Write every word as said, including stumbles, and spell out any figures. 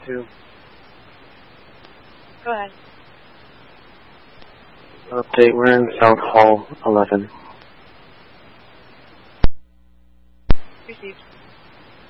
two. Go ahead. Update, we're in South Hall eleven. Received.